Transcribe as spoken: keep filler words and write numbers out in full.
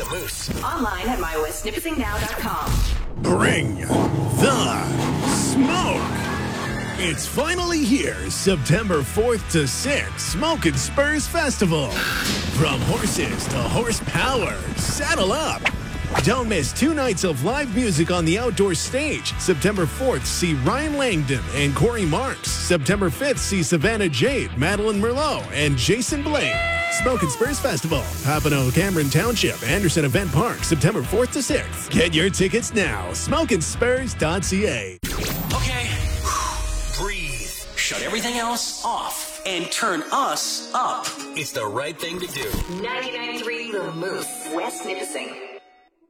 Moose. Online at my west nipissing now dot com. Bring the smoke. It's finally here, September fourth to sixth, Smoke and Spurs Festival. From horses to horsepower, saddle up. Don't miss two nights of live music on the outdoor stage. September fourth, see Ryan Langdon and Corey Marks. September fifth, see Savannah Jade, Madeline Merlot, and Jason Blaine. Smoke and Spurs Festival, Papineau, Cameron Township, Anderson Event Park, September fourth to sixth. Get your tickets now, smoke and spurs dot c a. Okay, breathe. Shut everything else off and turn us up. It's the right thing to do. ninety-nine point three The Moose, West Nipissing.